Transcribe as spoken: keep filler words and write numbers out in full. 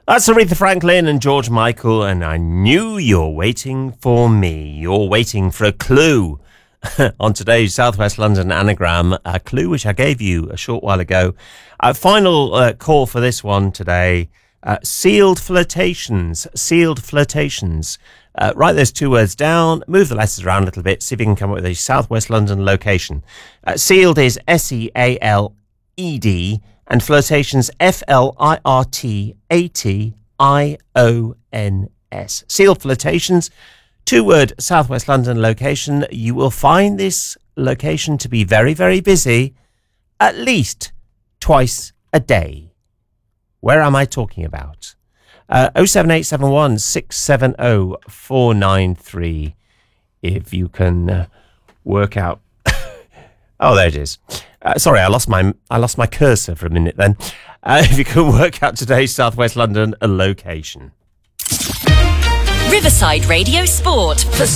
That's Aretha Franklin and George Michael, and I knew you're waiting for me. You're waiting for a clue on today's South West London Anagram, a clue which I gave you a short while ago. Uh, final uh, call for this one today. Uh, sealed flirtations. Sealed flirtations. Uh, write those two words down, move the letters around a little bit, see if you can come up with a South West London location. Uh, sealed is S E A L E D, and flirtations F L I R T A T I O N S. Sealed flirtations, two-word South West London location. You will find this location to be very, very busy at least twice a day. Where am I talking about? Uh, oh seven eight seven one, six seven oh, four nine three. If you can uh, work out. Oh, there it is. Uh, sorry, I lost my I lost my cursor for a minute then. Uh, if you can work out today's South West London location. Riverside Radio Sport for